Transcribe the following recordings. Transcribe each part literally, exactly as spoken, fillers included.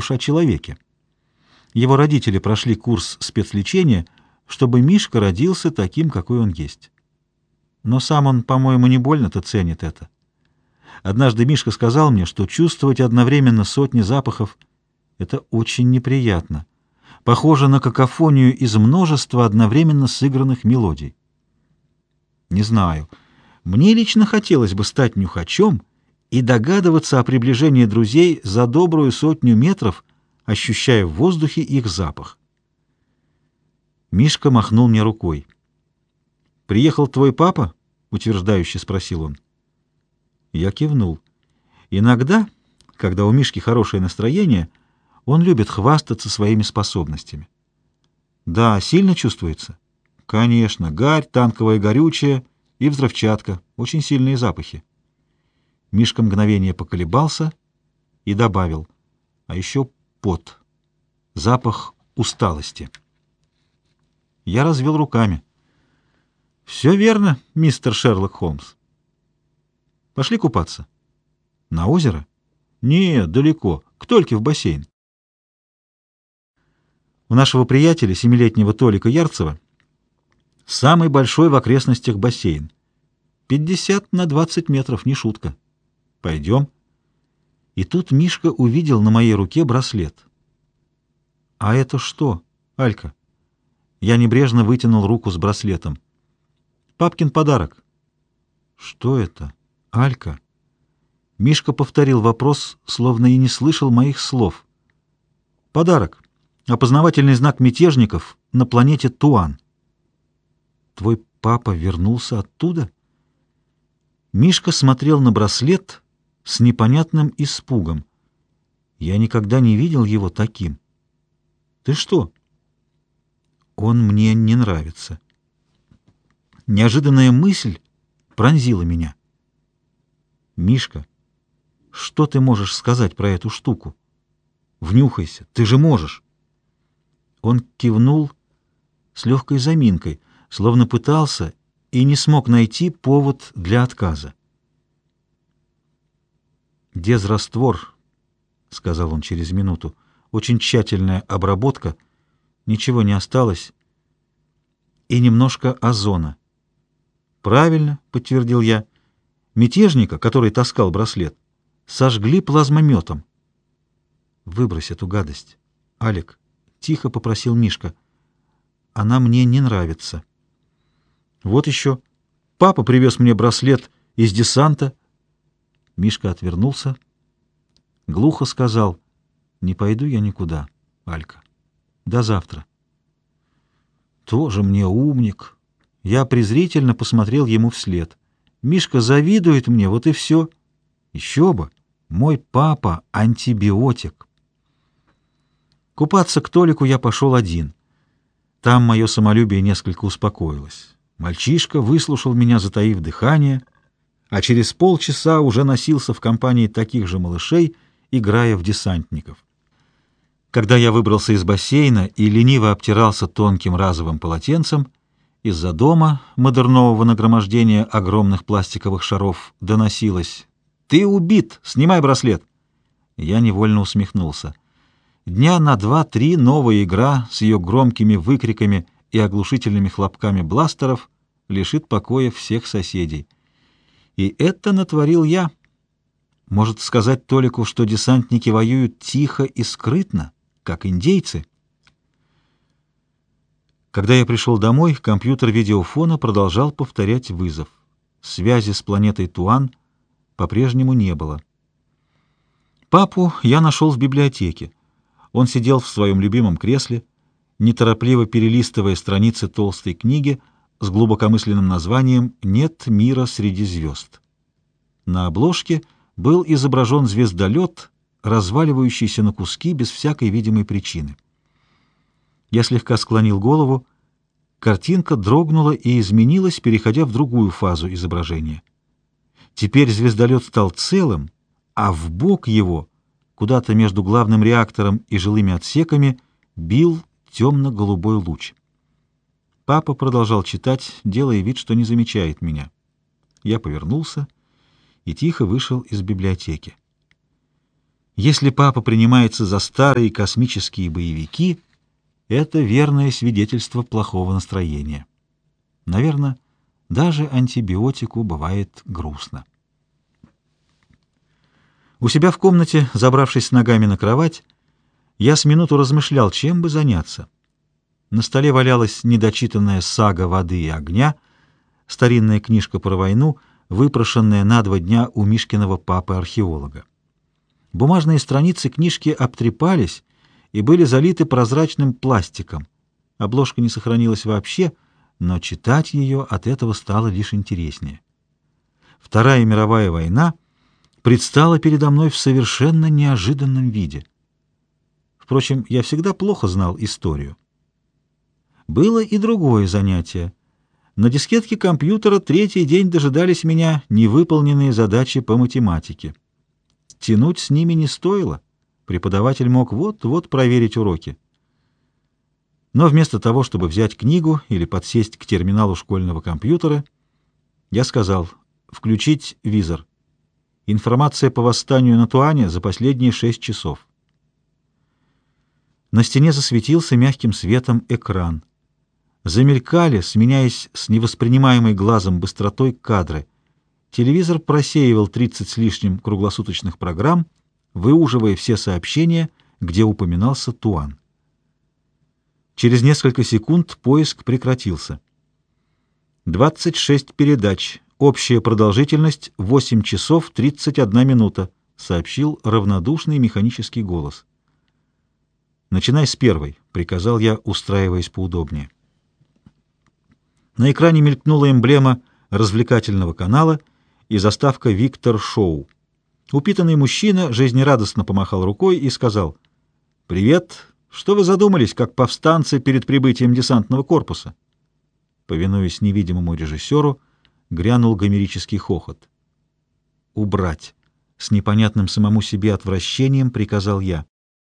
больше о человеке. Его родители прошли курс спецлечения, чтобы Мишка родился таким, какой он есть. Но сам он, по-моему, не больно-то ценит это. Однажды Мишка сказал мне, что чувствовать одновременно сотни запахов — это очень неприятно. Похоже на какофонию из множества одновременно сыгранных мелодий. Не знаю. Мне лично хотелось бы стать нюхачом и догадываться о приближении друзей за добрую сотню метров, ощущая в воздухе их запах. Мишка махнул мне рукой. «Приехал твой папа?» — утверждающе спросил он. Я кивнул. Иногда, когда у Мишки хорошее настроение, он любит хвастаться своими способностями. Да, сильно чувствуется? Конечно, гарь, танковое горючее и взрывчатка. Очень сильные запахи. Мишка мгновение поколебался и добавил. А еще пот. Запах усталости. Я развел руками. Все верно, мистер Шерлок Холмс. Пошли купаться. На озеро? Нет, далеко. К Тольке в бассейн. У нашего приятеля, семилетнего Толика Ярцева, самый большой в окрестностях бассейн. Пятьдесят на двадцать метров, не шутка. Пойдем. И тут Мишка увидел на моей руке браслет. А это что, Алька? Я небрежно вытянул руку с браслетом. Папкин подарок. Что это, Алька? Мишка повторил вопрос, словно и не слышал моих слов. Подарок. Опознавательный знак мятежников на планете Туан. Твой папа вернулся оттуда? Мишка смотрел на браслет с непонятным испугом. Я никогда не видел его таким. Ты что? Он мне не нравится. Неожиданная мысль пронзила меня. Мишка, что ты можешь сказать про эту штуку? Внюхайся, ты же можешь. Он кивнул с легкой заминкой, словно пытался и не смог найти повод для отказа. «Дезраствор», — сказал он через минуту, — «очень тщательная обработка, ничего не осталось, и немножко озона». «Правильно», — подтвердил я, — «мятежника, который таскал браслет, сожгли плазмометом». «Выбрось эту гадость, Алик», — тихо попросил Мишка. «Она мне не нравится». «Вот еще. Папа привез мне браслет из десанта». Мишка отвернулся, глухо сказал: «Не пойду я никуда, Алька. До завтра». «Тоже мне умник». Я презрительно посмотрел ему вслед. «Мишка завидует мне, вот и все». «Еще бы! Мой папа — антибиотик». Купаться к Толику я пошел один. Там мое самолюбие несколько успокоилось. Мальчишка выслушал меня, затаив дыхание, а через полчаса уже носился в компании таких же малышей, играя в десантников. Когда я выбрался из бассейна и лениво обтирался тонким разовым полотенцем, из-за дома модернового нагромождения огромных пластиковых шаров доносилось: «Ты убит! Снимай браслет!» Я невольно усмехнулся. Дня на два-три новая игра с ее громкими выкриками и оглушительными хлопками бластеров лишит покоя всех соседей. И это натворил я. Может сказать Толику, что десантники воюют тихо и скрытно, как индейцы? Когда я пришел домой, компьютер видеофона продолжал повторять вызов. Связи с планетой Туан по-прежнему не было. Папу я нашел в библиотеке. Он сидел в своем любимом кресле, неторопливо перелистывая страницы толстой книги с глубокомысленным названием «Нет мира среди звезд». На обложке был изображен звездолет, разваливающийся на куски без всякой видимой причины. Я слегка склонил голову, картинка дрогнула и изменилась, переходя в другую фазу изображения. Теперь звездолет стал целым, а в бок его, куда-то между главным реактором и жилыми отсеками, бил темно-голубой луч. Папа продолжал читать, делая вид, что не замечает меня. Я повернулся и тихо вышел из библиотеки. Если папа принимается за старые космические боевики, это верное свидетельство плохого настроения. Наверное, даже антибиотику бывает грустно. У себя в комнате, забравшись с ногами на кровать, я с минуту размышлял, чем бы заняться. На столе валялась недочитанная сага «Воды и огня», старинная книжка про войну, выпрошенная на два дня у Мишкиного папы-археолога. Бумажные страницы книжки обтрепались и были залиты прозрачным пластиком. Обложка не сохранилась вообще, но читать ее от этого стало лишь интереснее. Вторая мировая война предстала передо мной в совершенно неожиданном виде. Впрочем, я всегда плохо знал историю. Было и другое занятие. На дискетке компьютера третий день дожидались меня невыполненные задачи по математике. Тянуть с ними не стоило. Преподаватель мог вот-вот проверить уроки. Но вместо того, чтобы взять книгу или подсесть к терминалу школьного компьютера, я сказал: «Включить визор. Информация по восстанию на Туане за последние шесть часов». На стене засветился мягким светом экран. Замелькали, сменяясь с невоспринимаемой глазом быстротой, кадры. Телевизор просеивал тридцать с лишним круглосуточных программ, выуживая все сообщения, где упоминался Туан. Через несколько секунд поиск прекратился. двадцать шесть передач. Общая продолжительность восемь часов тридцать одна минута, сообщил равнодушный механический голос. «Начинай с первой», — приказал я, устраиваясь поудобнее. На экране мелькнула эмблема развлекательного канала и заставка «Виктор Шоу». Упитанный мужчина жизнерадостно помахал рукой и сказал: «Привет! Что вы задумались, как повстанцы перед прибытием десантного корпуса?» Повинуясь невидимому режиссеру, грянул гомерический хохот. «Убрать!» — с непонятным самому себе отвращением приказал я.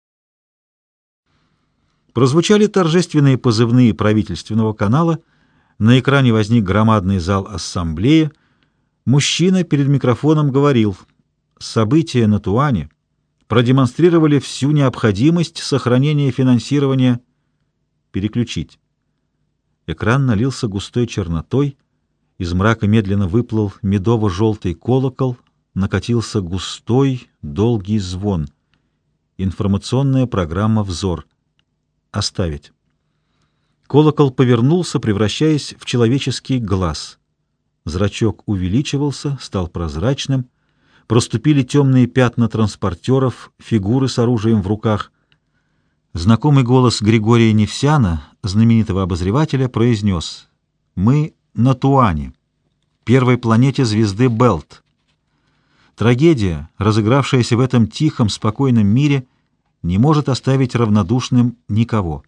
Прозвучали торжественные позывные правительственного канала, на экране возник громадный зал ассамблеи. Мужчина перед микрофоном говорил: «События на Туане продемонстрировали всю необходимость сохранения финансирования». Переключить. Экран налился густой чернотой, из мрака медленно выплыл медово-желтый колокол, накатился густой, долгий звон. Информационная программа «Взор». Оставить. Колокол повернулся, превращаясь в человеческий глаз. Зрачок увеличивался, стал прозрачным, проступили темные пятна транспортеров, фигуры с оружием в руках. Знакомый голос Григория Невсяна, знаменитого обозревателя, произнес: «Мы на Туане, первой планете звезды Белт». Трагедия, разыгравшаяся в этом тихом, спокойном мире, не может оставить равнодушным никого.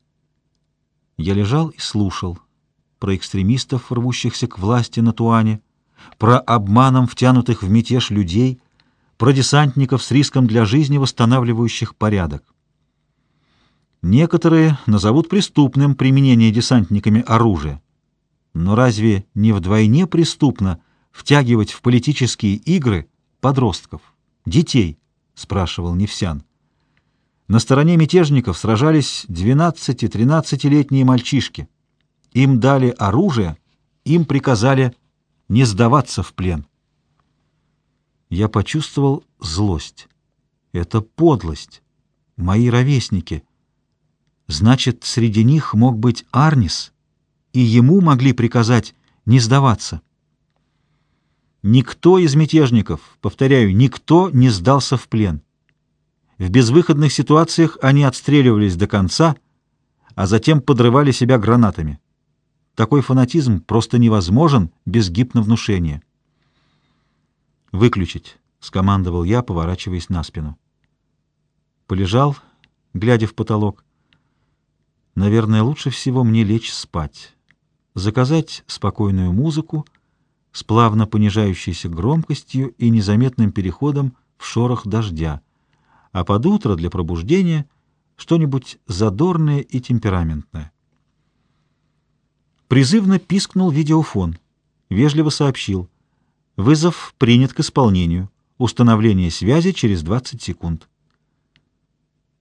Я лежал и слушал про экстремистов, рвущихся к власти на Туане, про обманом втянутых в мятеж людей, про десантников с риском для жизни, восстанавливающих порядок. Некоторые назовут преступным применение десантниками оружия. Но разве не вдвойне преступно втягивать в политические игры подростков, детей? Спрашивал Невсян. На стороне мятежников сражались двенадцати-тринадцатилетние мальчишки. Им дали оружие, им приказали не сдаваться в плен. Я почувствовал злость. Это подлость. Мои ровесники. Значит, среди них мог быть Арнис, и ему могли приказать не сдаваться. Никто из мятежников, повторяю, никто не сдался в плен. В безвыходных ситуациях они отстреливались до конца, а затем подрывали себя гранатами. Такой фанатизм просто невозможен без гипновнушения. «Выключить», — скомандовал я, поворачиваясь на спину. Полежал, глядя в потолок. Наверное, лучше всего мне лечь спать. Заказать спокойную музыку с плавно понижающейся громкостью и незаметным переходом в шорох дождя, а под утро для пробуждения что-нибудь задорное и темпераментное. Призывно пискнул видеофон. Вежливо сообщил: «Вызов принят к исполнению. Установление связи через двадцать секунд».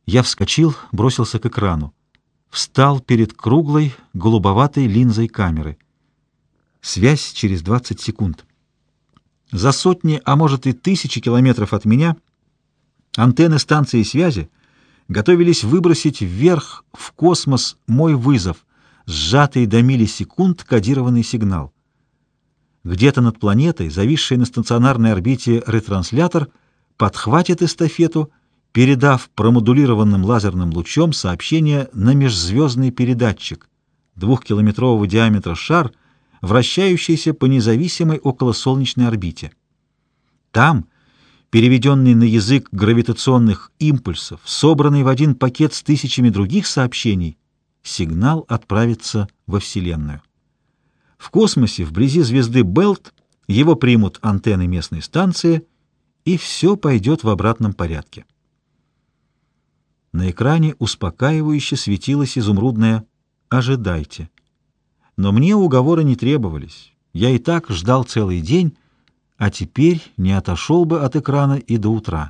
Я вскочил, бросился к экрану. Встал перед круглой, голубоватой линзой камеры. Связь через двадцать секунд. За сотни, а может и тысячи километров от меня антенны станции связи готовились выбросить вверх в космос мой вызов, сжатый до миллисекунд кодированный сигнал. Где-то над планетой, зависший на стационарной орбите ретранслятор, подхватит эстафету, передав промодулированным лазерным лучом сообщение на межзвездный передатчик, двухкилометрового диаметра шар, вращающийся по независимой околосолнечной орбите. Там, переведенный на язык гравитационных импульсов, собранный в один пакет с тысячами других сообщений, сигнал отправится во Вселенную. В космосе, вблизи звезды Белт, его примут антенны местной станции, и все пойдет в обратном порядке. На экране успокаивающе светилось изумрудное «Ожидайте». Но мне уговоры не требовались. Я и так ждал целый день, а теперь не отошел бы от экрана и до утра.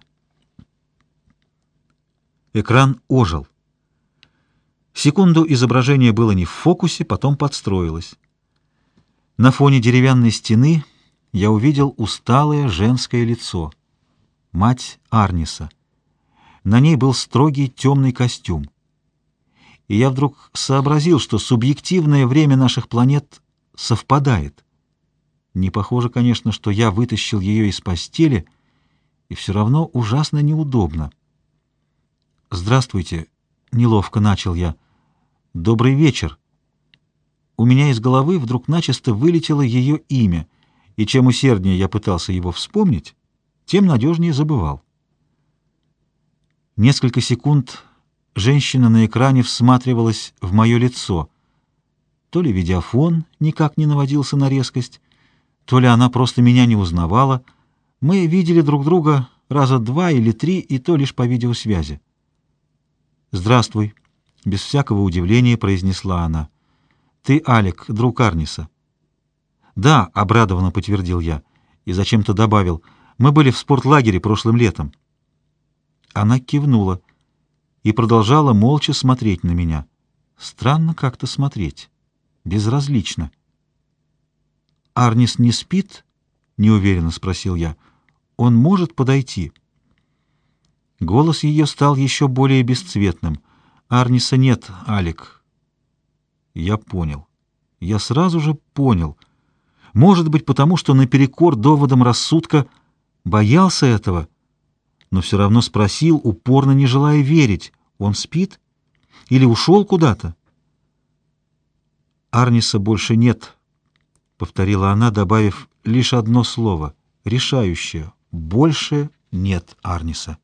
Экран ожил. Секунду изображение было не в фокусе, потом подстроилось. На фоне деревянной стены я увидел усталое женское лицо. Мать Арниса. На ней был строгий темный костюм. И я вдруг сообразил, что субъективное время наших планет совпадает. Не похоже, конечно, что я вытащил ее из постели, и все равно ужасно неудобно. «Здравствуйте», — неловко начал я. «Добрый вечер». У меня из головы вдруг начисто вылетело ее имя, и чем усерднее я пытался его вспомнить, тем надежнее забывал. Несколько секунд женщина на экране всматривалась в мое лицо. То ли видеофон никак не наводился на резкость, то ли она просто меня не узнавала. Мы видели друг друга раза два или три, и то лишь по видеосвязи. «Здравствуй», — без всякого удивления произнесла она. «Ты Алек, друг Арниса». «Да», — обрадованно подтвердил я, и зачем-то добавил, «мы были в спортлагере прошлым летом». Она кивнула и продолжала молча смотреть на меня. Странно как-то смотреть. Безразлично. «Арнис не спит?» — неуверенно спросил я. «Он может подойти?» Голос ее стал еще более бесцветным. «Арниса нет, Алек». Я понял. Я сразу же понял. Может быть, потому что наперекор доводам рассудка боялся этого, но все равно спросил, упорно не желая верить, он спит или ушел куда-то? «Арниса больше нет», — повторила она, добавив лишь одно слово, решающее. «Больше нет Арниса».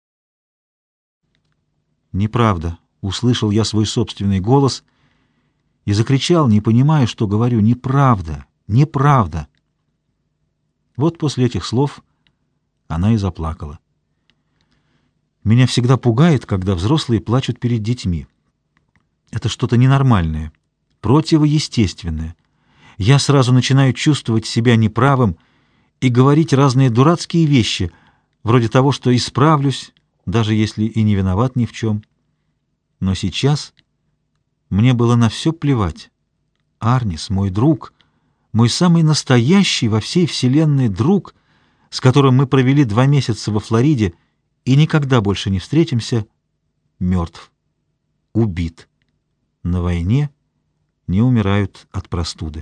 «Неправда», — услышал я свой собственный голос и закричал, не понимая, что говорю. «Неправда, неправда». Вот после этих слов она и заплакала. Меня всегда пугает, когда взрослые плачут перед детьми. Это что-то ненормальное, противоестественное. Я сразу начинаю чувствовать себя неправым и говорить разные дурацкие вещи, вроде того, что исправлюсь, даже если и не виноват ни в чем. Но сейчас мне было на все плевать. Арнис, мой друг, мой самый настоящий во всей вселенной друг, с которым мы провели два месяца во Флориде и никогда больше не встретимся, мертв, убит. На войне не умирают от простуды.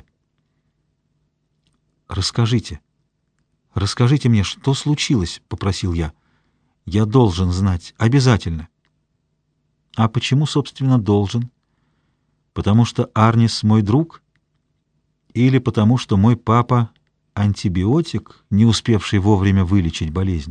«Расскажите, расскажите мне, что случилось?» — попросил я. «Я должен знать, обязательно». «А почему, собственно, должен? Потому что Арнис мой друг? Или потому что мой папа — антибиотик, не успевший вовремя вылечить болезнь?»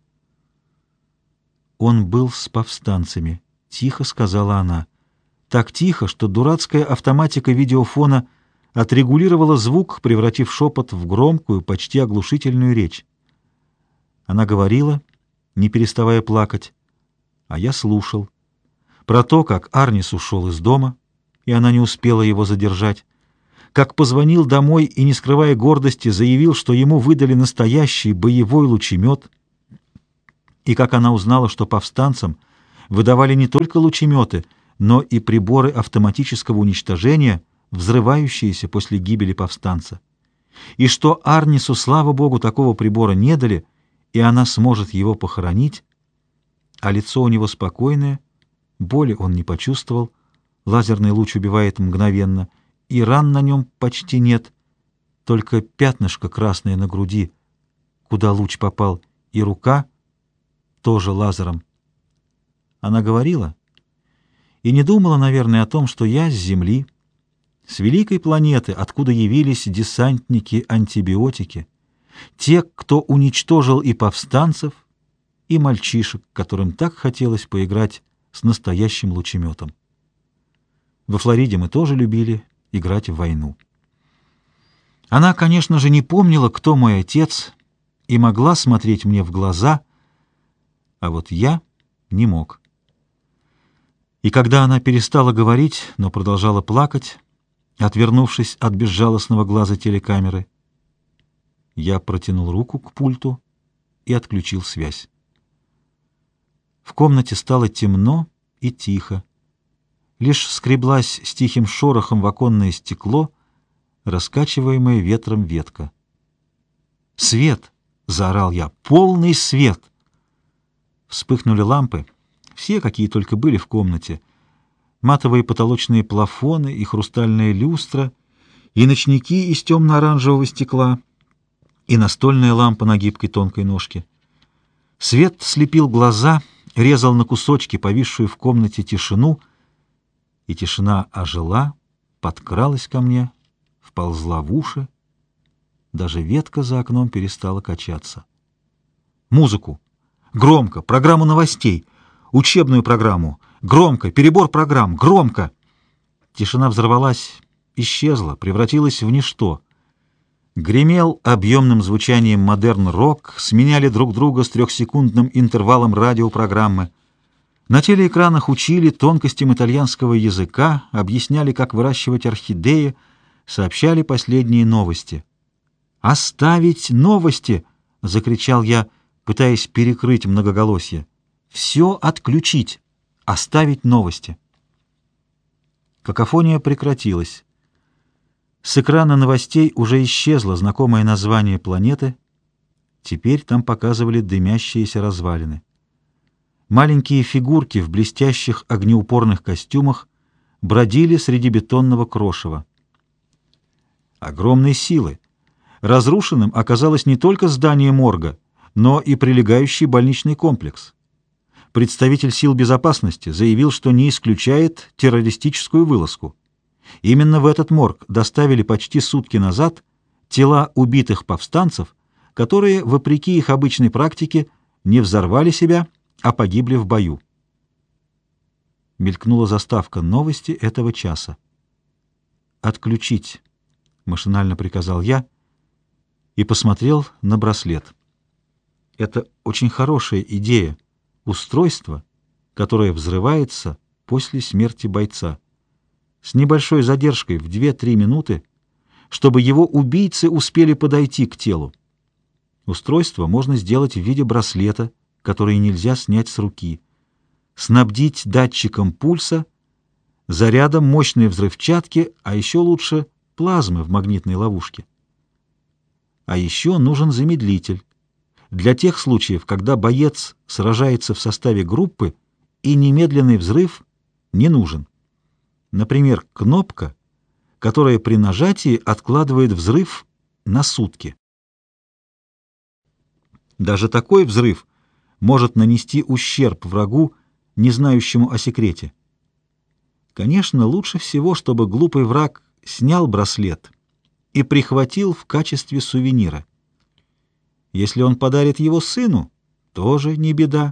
«Он был с повстанцами», — тихо сказала она. Так тихо, что дурацкая автоматика видеофона отрегулировала звук, превратив шепот в громкую, почти оглушительную речь. Она говорила, не переставая плакать, а я слушал. Про то, как Арнис ушел из дома, и она не успела его задержать, как позвонил домой и, не скрывая гордости, заявил, что ему выдали настоящий боевой лучемет, и как она узнала, что повстанцам выдавали не только лучеметы, но и приборы автоматического уничтожения, взрывающиеся после гибели повстанца. И что Арнису, слава богу, такого прибора не дали, и она сможет его похоронить, а лицо у него спокойное, боли он не почувствовал, лазерный луч убивает мгновенно, и ран на нем почти нет, только пятнышко красное на груди, куда луч попал, и рука тоже лазером. Она говорила и не думала, наверное, о том, что я с Земли, с великой планеты, откуда явились десантники-антибиотики, те, кто уничтожил и повстанцев, и мальчишек, которым так хотелось поиграть с настоящим лучеметом. Во Флориде мы тоже любили играть в войну. Она, конечно же, не помнила, кто мой отец, и могла смотреть мне в глаза, а вот я не мог. И когда она перестала говорить, но продолжала плакать, отвернувшись от безжалостного глаза телекамеры, я протянул руку к пульту и отключил связь. В комнате стало темно и тихо. Лишь скреблась с тихим шорохом в оконное стекло, раскачиваемая ветром ветка. «Свет!» — заорал я. «Полный свет!» Вспыхнули лампы, все, какие только были в комнате. Матовые потолочные плафоны и хрустальная люстра, и ночники из темно-оранжевого стекла, и настольная лампа на гибкой тонкой ножке. Свет слепил глаза, резал на кусочки повисшую в комнате тишину, и тишина ожила, подкралась ко мне, вползла в уши. Даже ветка за окном перестала качаться. Музыку! Громко! Программу новостей! Учебную программу! Громко! Перебор программ! Громко! Тишина взорвалась, исчезла, превратилась в ничто. Гремел объемным звучанием модерн-рок, сменяли друг друга с трехсекундным интервалом радиопрограммы. На телеэкранах учили тонкостям итальянского языка, объясняли, как выращивать орхидеи, сообщали последние новости. «Оставить новости!» — закричал я, пытаясь перекрыть многоголосье. «Все отключить! Оставить новости!» Какофония прекратилась. С экрана новостей уже исчезло знакомое название планеты. Теперь там показывали дымящиеся развалины. Маленькие фигурки в блестящих огнеупорных костюмах бродили среди бетонного крошева. Огромной силы. Разрушенным оказалось не только здание морга, но и прилегающий больничный комплекс. Представитель сил безопасности заявил, что не исключает террористическую вылазку. Именно в этот морг доставили почти сутки назад тела убитых повстанцев, которые, вопреки их обычной практике, не взорвали себя, а погибли в бою. Мелькнула заставка «Новости этого часа». «Отключить», — машинально приказал я и посмотрел на браслет. Это очень хорошая идея, устройство, которое взрывается после смерти бойца, с небольшой задержкой в две-три минуты, чтобы его убийцы успели подойти к телу. Устройство можно сделать в виде браслета, который нельзя снять с руки, снабдить датчиком пульса, зарядом мощной взрывчатки, а еще лучше плазмы в магнитной ловушке. А еще нужен замедлитель для тех случаев, когда боец сражается в составе группы и немедленный взрыв не нужен. Например, кнопка, которая при нажатии откладывает взрыв на сутки. Даже такой взрыв может нанести ущерб врагу, не знающему о секрете. Конечно, лучше всего, чтобы глупый враг снял браслет и прихватил в качестве сувенира. Если он подарит его сыну, тоже не беда.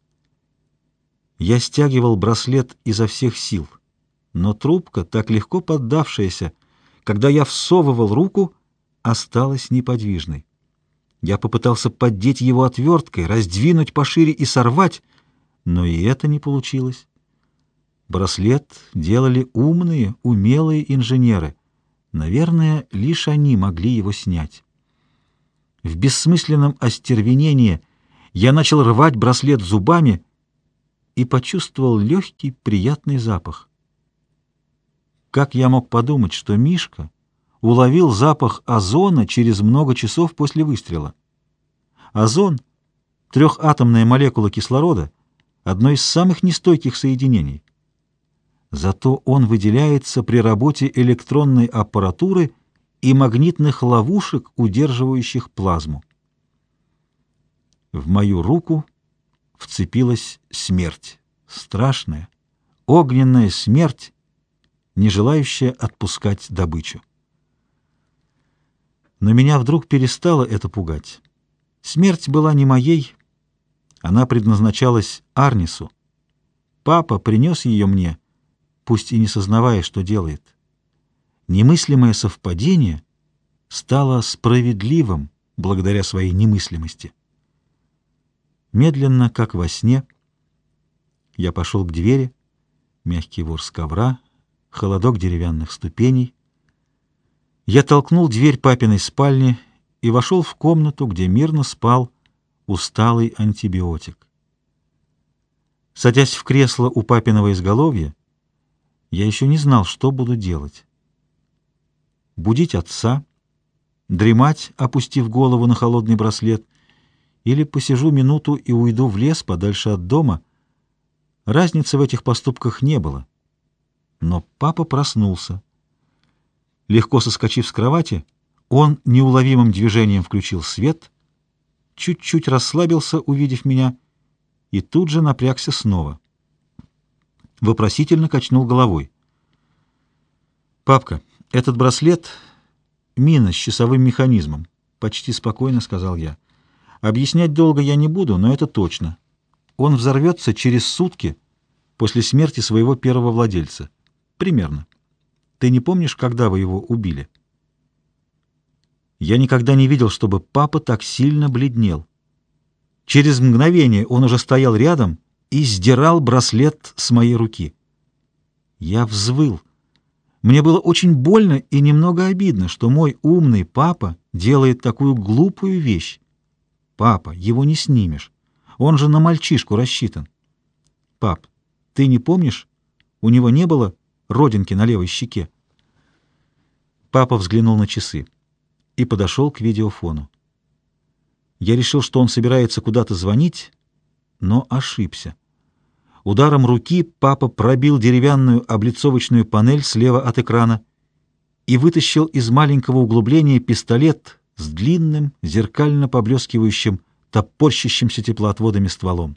Я стягивал браслет изо всех сил, но трубка, так легко поддавшаяся, когда я всовывал руку, осталась неподвижной. Я попытался поддеть его отверткой, раздвинуть пошире и сорвать, но и это не получилось. Браслет делали умные, умелые инженеры. Наверное, лишь они могли его снять. В бессмысленном остервенении я начал рвать браслет зубами и почувствовал легкий, приятный запах. Как я мог подумать, что Мишка уловил запах озона через много часов после выстрела? Озон — трехатомная молекула кислорода, одно из самых нестойких соединений. Зато он выделяется при работе электронной аппаратуры и магнитных ловушек, удерживающих плазму. В мою руку вцепилась смерть, страшная, огненная смерть, не желающая отпускать добычу. Но меня вдруг перестало это пугать. Смерть была не моей, она предназначалась Арнису. Папа принес ее мне, пусть и не сознавая, что делает. Немыслимое совпадение стало справедливым благодаря своей немыслимости. Медленно, как во сне, я пошел к двери, мягкий ворс ковра, холодок деревянных ступеней. Я толкнул дверь папиной спальни и вошел в комнату, где мирно спал усталый антибиотик. Садясь в кресло у папиного изголовья, я еще не знал, что буду делать. Будить отца, дремать, опустив голову на холодный браслет, или посижу минуту и уйду в лес подальше от дома. Разницы в этих поступках не было. Но папа проснулся. Легко соскочив с кровати, он неуловимым движением включил свет, чуть-чуть расслабился, увидев меня, и тут же напрягся снова. Вопросительно качнул головой. «Папка, этот браслет — мина с часовым механизмом», — почти спокойно сказал я. «Объяснять долго я не буду, но это точно. Он взорвется через сутки после смерти своего первого владельца. Примерно. Ты не помнишь, когда вы его убили?» Я никогда не видел, чтобы папа так сильно бледнел. Через мгновение он уже стоял рядом и сдирал браслет с моей руки. Я взвыл. Мне было очень больно и немного обидно, что мой умный папа делает такую глупую вещь. Папа, его не снимешь. Он же на мальчишку рассчитан. Пап, ты не помнишь? У него не было родинки на левой щеке. Папа взглянул на часы и подошел к видеофону. Я решил, что он собирается куда-то звонить, но ошибся. Ударом руки папа пробил деревянную облицовочную панель слева от экрана и вытащил из маленького углубления пистолет с длинным, зеркально поблескивающим, топорщащимся теплоотводами стволом.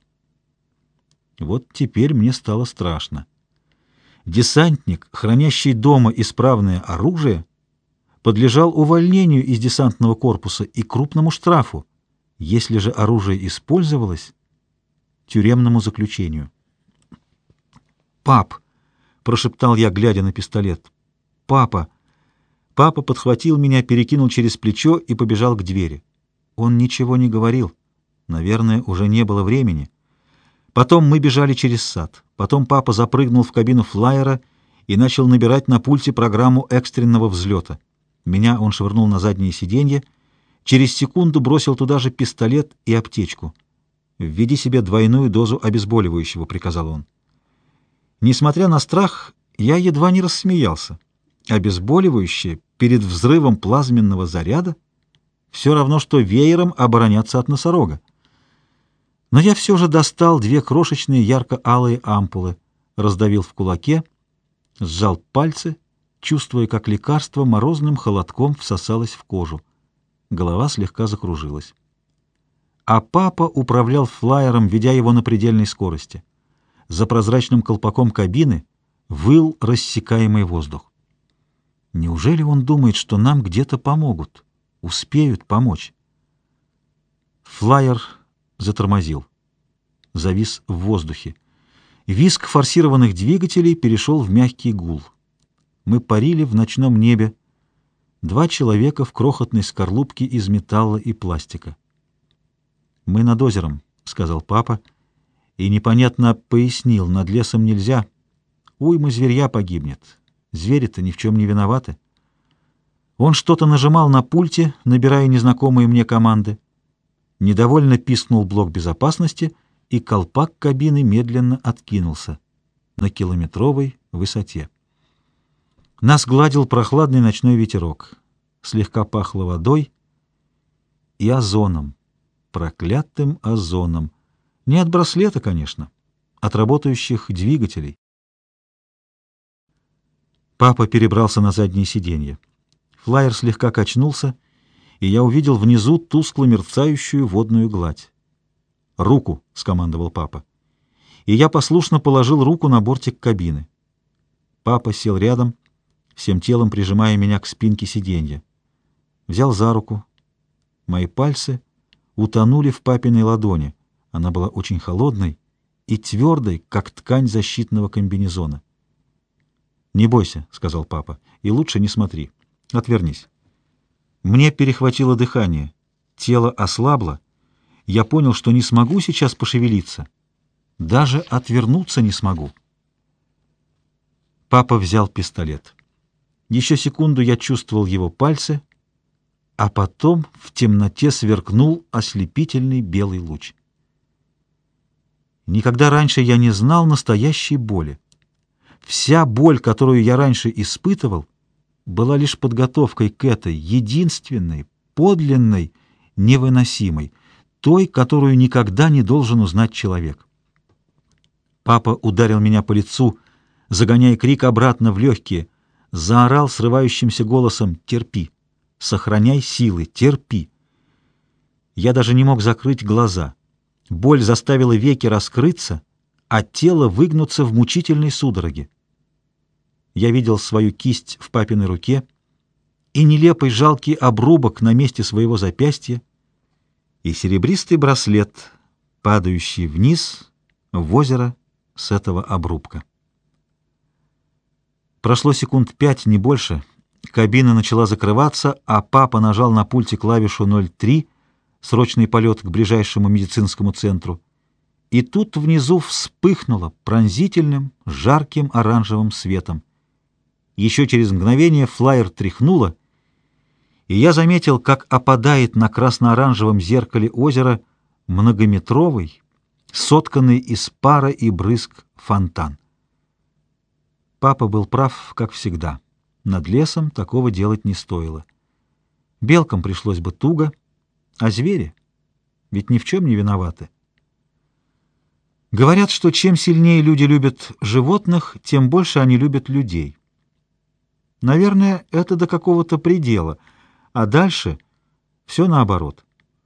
Вот теперь мне стало страшно. Десантник, хранящий дома исправное оружие, подлежал увольнению из десантного корпуса и крупному штрафу, если же оружие использовалось, тюремному заключению. «Пап!» — прошептал я, глядя на пистолет. «Папа!» Папа подхватил меня, перекинул через плечо и побежал к двери. Он ничего не говорил. Наверное, уже не было времени. Потом мы бежали через сад. Потом папа запрыгнул в кабину флайера и начал набирать на пульте программу экстренного взлета. Меня он швырнул на заднее сиденье. Через секунду бросил туда же пистолет и аптечку. «Введи себе двойную дозу обезболивающего», — приказал он. Несмотря на страх, я едва не рассмеялся. Обезболивающее перед взрывом плазменного заряда все равно, что веером обороняться от носорога. Но я все же достал две крошечные ярко-алые ампулы, раздавил в кулаке, сжал пальцы, чувствуя, как лекарство морозным холодком всосалось в кожу. Голова слегка закружилась. А папа управлял флайером, ведя его на предельной скорости. За прозрачным колпаком кабины выл рассекаемый воздух. Неужели он думает, что нам где-то помогут, успеют помочь? Флайер затормозил, завис в воздухе. Визг форсированных двигателей перешел в мягкий гул. Мы парили в ночном небе. Два человека в крохотной скорлупке из металла и пластика. «Мы над озером», — сказал папа, и непонятно пояснил: над лесом нельзя. Уйма зверья погибнет. Звери-то ни в чем не виноваты. Он что-то нажимал на пульте, набирая незнакомые мне команды. Недовольно пискнул блок безопасности, и колпак кабины медленно откинулся на километровой высоте. Нас гладил прохладный ночной ветерок. Слегка пахло водой и озоном, проклятым озоном. Не от браслета, конечно, от работающих двигателей. Папа перебрался на заднее сиденье. Флайер слегка качнулся, и я увидел внизу тускло мерцающую водную гладь. «Руку!» — скомандовал папа. И я послушно положил руку на бортик кабины. Папа сел рядом, всем телом прижимая меня к спинке сиденья. Взял за руку. Мои пальцы утонули в папиной ладони. Она была очень холодной и твердой, как ткань защитного комбинезона. «Не бойся», — сказал папа, — «и лучше не смотри. Отвернись». Мне перехватило дыхание, тело ослабло. Я понял, что не смогу сейчас пошевелиться. Даже отвернуться не смогу. Папа взял пистолет. Еще секунду я чувствовал его пальцы, а потом в темноте сверкнул ослепительный белый луч. Никогда раньше я не знал настоящей боли. Вся боль, которую я раньше испытывал, была лишь подготовкой к этой единственной, подлинной, невыносимой, той, которую никогда не должен узнать человек. Папа ударил меня по лицу, загоняя крик обратно в легкие, заорал срывающимся голосом: «Терпи! Сохраняй силы! Терпи!» Я даже не мог закрыть глаза. Боль заставила веки раскрыться, а тело выгнуться в мучительной судороге. Я видел свою кисть в папиной руке и нелепый жалкий обрубок на месте своего запястья, и серебристый браслет, падающий вниз в озеро с этого обрубка. Прошло секунд пять, не больше. Кабина начала закрываться, а папа нажал на пульте клавишу ноль три, срочный полет к ближайшему медицинскому центру. И тут внизу вспыхнуло пронзительным, жарким оранжевым светом. Еще через мгновение флайер тряхнуло, и я заметил, как опадает на красно-оранжевом зеркале озера многометровый, сотканный из пара и брызг фонтан. Папа был прав, как всегда. Над лесом такого делать не стоило. Белкам пришлось бы туго, а звери ведь ни в чем не виноваты. Говорят, что чем сильнее люди любят животных, тем больше они любят людей. Наверное, это до какого-то предела, а дальше все наоборот.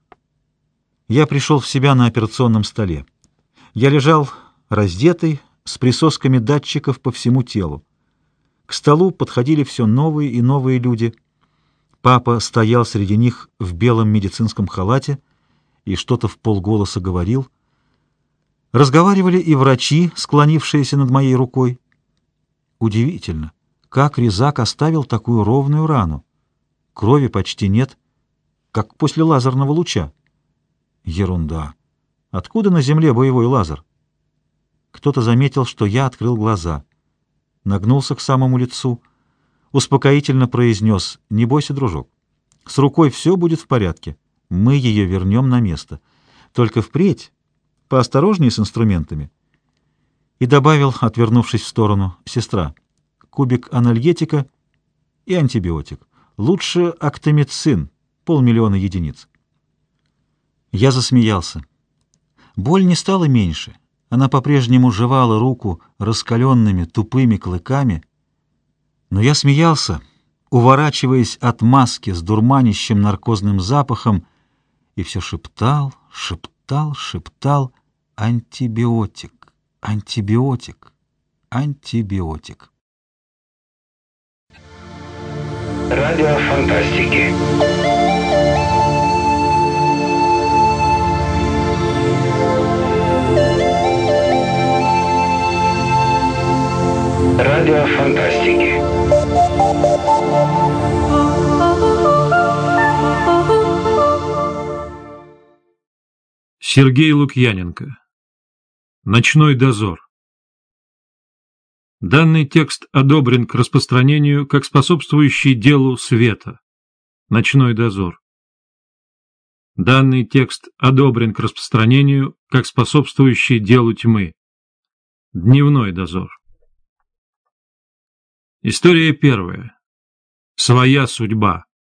Я пришел в себя на операционном столе. Я лежал раздетый, с присосками датчиков по всему телу. К столу подходили все новые и новые люди. Папа стоял среди них в белом медицинском халате и что-то вполголоса говорил. Разговаривали и врачи, склонившиеся над моей рукой. Удивительно, как резак оставил такую ровную рану. Крови почти нет, как после лазерного луча. Ерунда. Откуда на земле боевой лазер? Кто-то заметил, что я открыл глаза. Нагнулся к самому лицу, успокоительно произнес: «Не бойся, дружок, с рукой все будет в порядке, мы ее вернем на место. Только впредь поосторожнее с инструментами». И добавил, отвернувшись в сторону: «Сестра, кубик анальгетика и антибиотик. Лучше актомицин, полмиллиона единиц». Я засмеялся. Боль не стала меньше. Она по-прежнему жевала руку раскаленными тупыми клыками. Но я смеялся, уворачиваясь от маски с дурманящим наркозным запахом, и все шептал, шептал, шептал: «Антибиотик, антибиотик, антибиотик». Радио фантастики. Радио фантастики. Сергей Лукьяненко. Ночной дозор. Данный текст одобрен к распространению как способствующий делу света. Ночной дозор. Данный текст одобрен к распространению как способствующий делу тьмы. Дневной дозор. История первая. Своя судьба.